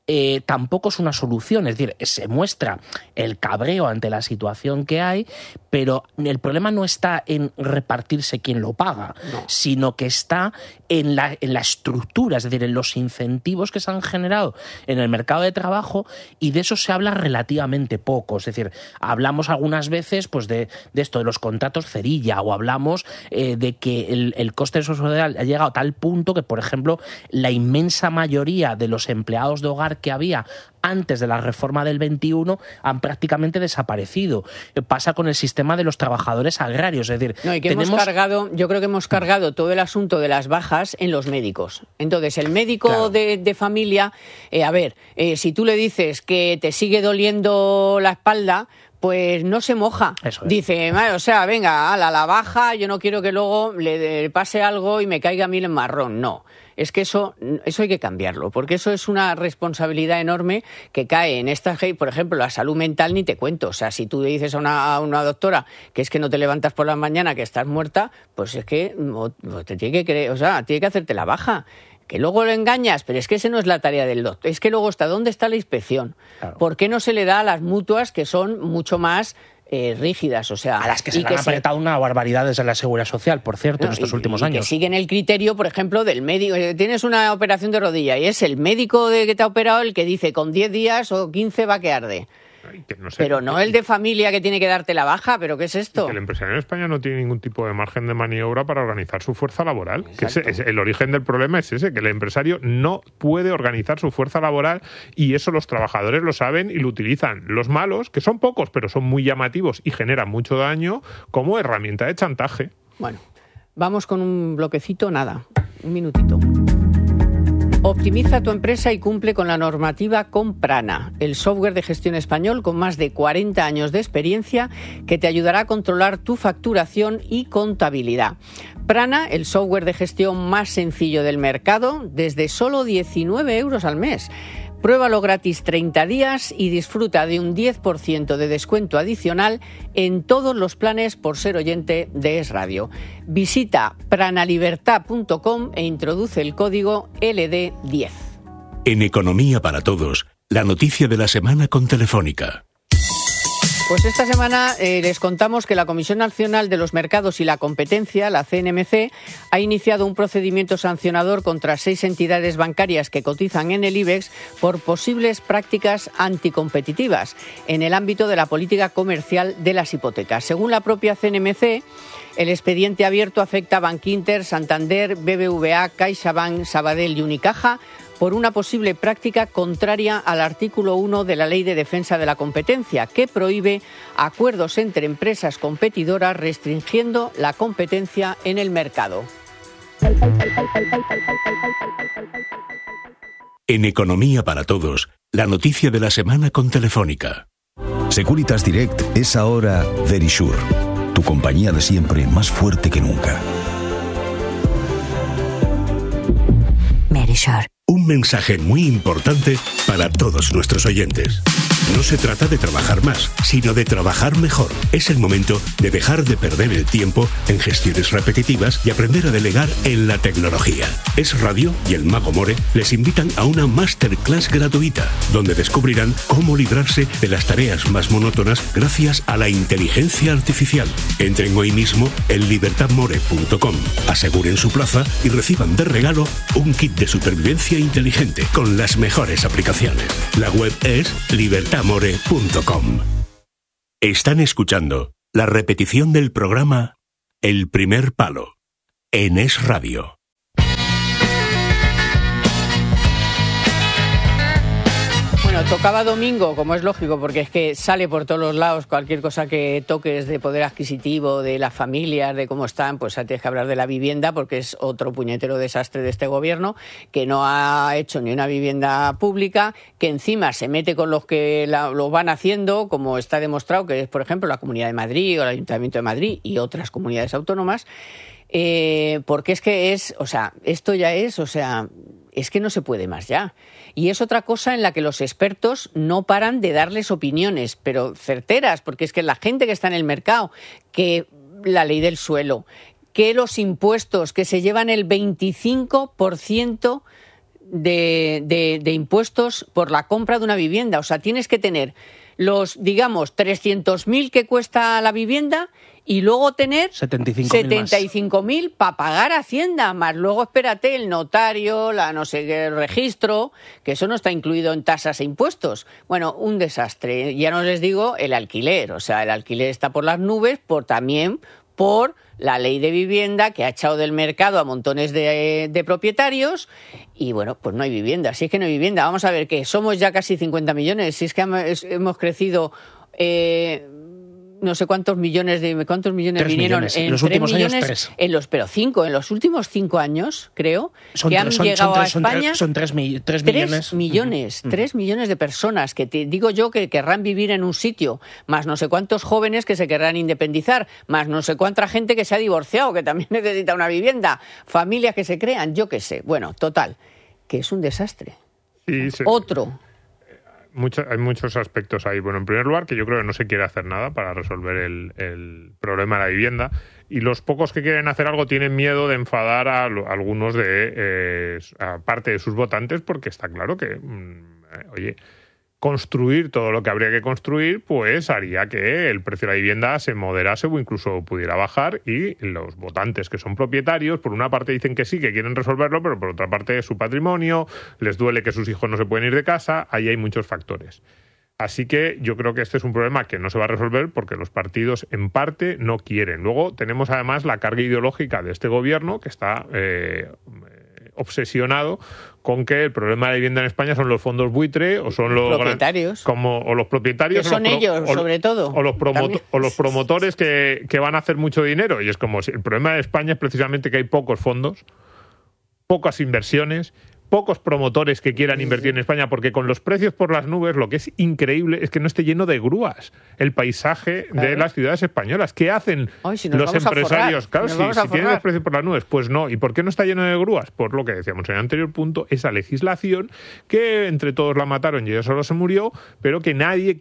tampoco es una solución. Es decir, se muestra el cabreo ante la situación que hay, pero el problema no está en repartirse quién lo paga, sino que está en la estructura, es decir, en los incentivos que se han generado en el mercado de trabajo, y de eso se habla relativamente poco. Es decir, hablamos algunas veces pues de esto, de los contratos cerilla, o hablamos de que el coste social ha llegado a tal punto que, por ejemplo, la inmensa mayoría de los empleados de hogar que había antes de la reforma del 21 han prácticamente desaparecido. Pasa con el sistema de los trabajadores agrarios, es decir, y que yo creo que hemos cargado todo el asunto de las bajas en los médicos. Entonces, el médico, claro, de familia, si tú le dices que te sigue doliendo la espalda, pues no se moja. Eso es. Dice, venga, a la baja, yo no quiero que luego le pase algo y me caiga a mí el marrón. No. Es que eso hay que cambiarlo, porque eso es una responsabilidad enorme que cae en estas, por ejemplo, la salud mental ni te cuento. O sea, si tú le dices a una doctora que es que no te levantas por la mañana, que estás muerta, pues es que te tiene que tiene que hacerte la baja. Que luego lo engañas, pero es que esa no es la tarea del doctor. Es que luego ¿dónde está la inspección? Claro. ¿Por qué no se le da a las mutuas, que son mucho más rígidas? O sea, a las que se han apretado una barbaridad desde la Seguridad Social, por cierto, en estos últimos años. Que siguen el criterio, por ejemplo, del médico. Tienes una operación de rodilla y es el médico que te ha operado el que dice con 10 días o 15 va que arde. Pero no el de familia que tiene que darte la baja. ¿Pero qué es esto? Que el empresario en España no tiene ningún tipo de margen de maniobra para organizar su fuerza laboral. Que el origen del problema es ese, que el empresario no puede organizar su fuerza laboral, y eso los trabajadores lo saben y lo utilizan. Los malos, que son pocos pero son muy llamativos y generan mucho daño, como herramienta de chantaje. Bueno, vamos con un bloquecito, un minutito. Optimiza tu empresa y cumple con la normativa con Prana, el software de gestión español con más de 40 años de experiencia que te ayudará a controlar tu facturación y contabilidad. Prana, el software de gestión más sencillo del mercado, desde solo 19 euros al mes. Pruébalo gratis 30 días y disfruta de un 10% de descuento adicional en todos los planes por ser oyente de Es Radio. Visita pranalibertad.com e introduce el código LD10. En Economía para Todos, la noticia de la semana con Telefónica. Pues esta semana les contamos que la Comisión Nacional de los Mercados y la Competencia, la CNMC, ha iniciado un procedimiento sancionador contra 6 entidades bancarias que cotizan en el IBEX por posibles prácticas anticompetitivas en el ámbito de la política comercial de las hipotecas. Según la propia CNMC, el expediente abierto afecta a Bankinter, Santander, BBVA, CaixaBank, Sabadell y Unicaja por una posible práctica contraria al artículo 1 de la Ley de Defensa de la Competencia, que prohíbe acuerdos entre empresas competidoras restringiendo la competencia en el mercado. En Economía para Todos, la noticia de la semana con Telefónica. Securitas Direct es ahora Verisure, tu compañía de siempre más fuerte que nunca. Verisure. Un mensaje muy importante para todos nuestros oyentes. No se trata de trabajar más, sino de trabajar mejor. Es el momento de dejar de perder el tiempo en gestiones repetitivas y aprender a delegar en la tecnología. Es Radio y el Mago More les invitan a una masterclass gratuita, donde descubrirán cómo librarse de las tareas más monótonas gracias a la inteligencia artificial. Entren hoy mismo en libertadmore.com, aseguren su plaza y reciban de regalo un kit de supervivencia inteligente con las mejores aplicaciones. La web es libertadmore.com. Están escuchando la repetición del programa El Primer Palo en Es Radio. Bueno, tocaba domingo, como es lógico, porque es que sale por todos los lados cualquier cosa que toques de poder adquisitivo, de las familias, de cómo están, pues tienes que hablar de la vivienda, porque es otro puñetero desastre de este gobierno, que no ha hecho ni una vivienda pública, que encima se mete con los que lo van haciendo, como está demostrado, que es, por ejemplo, la Comunidad de Madrid o el Ayuntamiento de Madrid y otras comunidades autónomas, porque es que esto ya es, es que no se puede más ya. Y es otra cosa en la que los expertos no paran de darles opiniones, pero certeras, porque es que la gente que está en el mercado, que la ley del suelo, que los impuestos, que se llevan el 25% de impuestos por la compra de una vivienda. O sea, tienes que tener los, digamos, 300.000 que cuesta la vivienda y luego tener 75.000 para pagar Hacienda, más luego espérate el notario, la no sé qué registro, que eso no está incluido en tasas e impuestos. Bueno, un desastre. Ya no les digo el alquiler, o sea, el alquiler está por las nubes, también por la ley de vivienda que ha echado del mercado a montones de propietarios y bueno, pues no hay vivienda. Si es que no hay vivienda, vamos a ver que somos ya casi 50 millones, si es que hemos crecido no sé cuántos millones vinieron en los últimos 3 millones, años 3. Pero 5, en los últimos 5 años, creo, han llegado a España. Son 3 millones. 3 millones de personas que te digo yo que querrán vivir en un sitio, más no sé cuántos jóvenes que se querrán independizar, más no sé cuánta gente que se ha divorciado, que también necesita una vivienda, familias que se crean, yo qué sé. Bueno, total, que es un desastre. Sí, sí. Otro. Hay muchos aspectos ahí. Bueno, en primer lugar, que yo creo que no se quiere hacer nada para resolver el problema de la vivienda. Y los pocos que quieren hacer algo tienen miedo de enfadar a algunos a parte de sus votantes, porque está claro que, oye, construir todo lo que habría que construir, pues haría que el precio de la vivienda se moderase o incluso pudiera bajar, y los votantes que son propietarios, por una parte dicen que sí, que quieren resolverlo, pero por otra parte es su patrimonio, les duele que sus hijos no se pueden ir de casa, ahí hay muchos factores. Así que yo creo que este es un problema que no se va a resolver porque los partidos en parte no quieren. Luego tenemos además la carga ideológica de este gobierno que está obsesionado con que el problema de la vivienda en España son los fondos buitre o son los propietarios, o los propietarios, que son ellos sobre todo, o los promotores que van a hacer mucho dinero. Y es como si el problema de España es precisamente que hay pocos fondos, pocas inversiones, pocos promotores que quieran invertir en España, porque con los precios por las nubes lo que es increíble es que no esté lleno de grúas el paisaje de las ciudades españolas. ¿Qué hacen los empresarios? Claro, si tienen los precios por las nubes, pues no. ¿Y por qué no está lleno de grúas? Por lo que decíamos en el anterior punto, esa legislación que entre todos la mataron y ella solo se murió, pero que nadie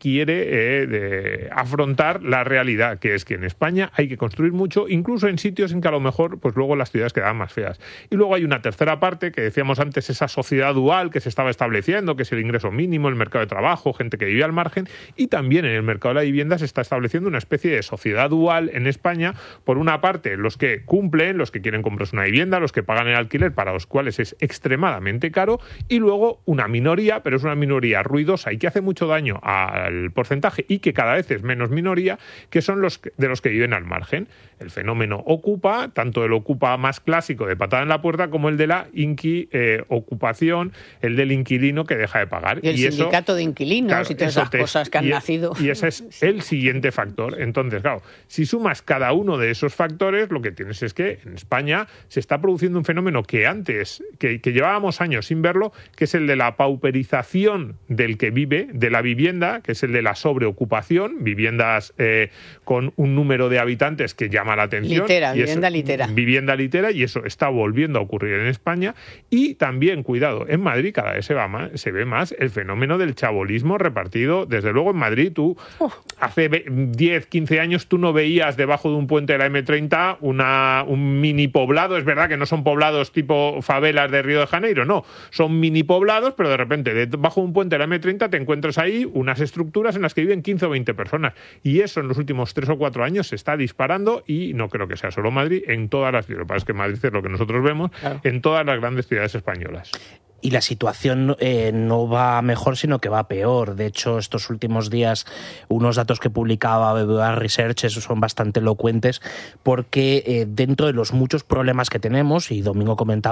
quiere afrontar la realidad, que es que en España hay que construir mucho, incluso en sitios en que a lo mejor pues luego las ciudades quedan más feas. Y luego hay una tercera parte que decíamos antes, esa sociedad dual que se estaba estableciendo, que es el ingreso mínimo, el mercado de trabajo, gente que vive al margen, y también en el mercado de la vivienda se está estableciendo una especie de sociedad dual en España. Por una parte, los que cumplen, los que quieren comprarse una vivienda, los que pagan el alquiler, para los cuales es extremadamente caro, y luego una minoría, pero es una minoría ruidosa y que hace mucho daño al porcentaje y que cada vez es menos minoría, que son los que viven al margen. El fenómeno Ocupa, tanto el Ocupa más clásico de patada en la puerta como el de la ocupación, el del inquilino que deja de pagar. Y el sindicato de inquilinos, claro, y todas esas cosas que han nacido. Y ese es el siguiente factor. Entonces, claro, si sumas cada uno de esos factores, lo que tienes es que en España se está produciendo un fenómeno que antes, que llevábamos años sin verlo, que es el de la pauperización del que vive, de la vivienda, que es el de la sobreocupación, viviendas con un número de habitantes que llama la atención. Vivienda litera, y eso está volviendo a ocurrir en España. Y también, cuidado, en Madrid cada vez se ve más el fenómeno del chabolismo repartido. Desde luego en Madrid tú, hace 10, 15 años tú no veías debajo de un puente de la M30 un mini poblado. Es verdad que no son poblados tipo favelas de Río de Janeiro, no. Son mini poblados, pero de repente debajo de un puente de la M30 te encuentras ahí unas estructuras en las que viven 15 o 20 personas. Y eso en los últimos 3 o 4 años se está disparando, y no creo que sea solo Madrid, en todas las ciudades. Lo que pasa es que Madrid es lo que nosotros vemos, claro, en todas las grandes ciudades españolas. Y la situación no va mejor, sino que va peor. De hecho, estos últimos días, unos datos que publicaba BBVA Research son bastante elocuentes, porque dentro de los muchos problemas que tenemos, y Domingo comentaba